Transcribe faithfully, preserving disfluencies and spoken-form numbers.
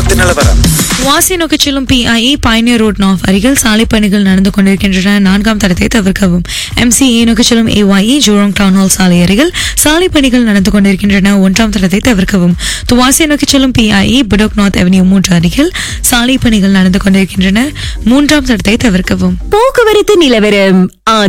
போக்குவரத்து நிலவரம். வாசி நோக்கி செல்லும் பிஐஇ பயனியர் ரோட் நார்த் அருகில் சாலை பணிகள் நடந்து கொண்டிருக்கின்றன. நான்காம் தடத்தை தவிர்க்கவும். எம்சிஏ நோக்கி செல்லும் ஏஒய்இ ஜூரோங் டவுன் ஹால் சாலை அருகில் சாலை பணிகள் நடந்து கொண்டிருக்கின்றன. ஒன்றாம் தடத்தை தவிர்க்கவும். துவாசி நோக்கி செல்லும் பிஐஇ புடோக் நார்த் அவென்யூ மூன்று அருகில் சாலை பணிகள் நடந்து கொண்டிருக்கின்றன. மூன்றாம் தடத்தை தவிர்க்கவும். போக்குவரத்து நிலவரம்.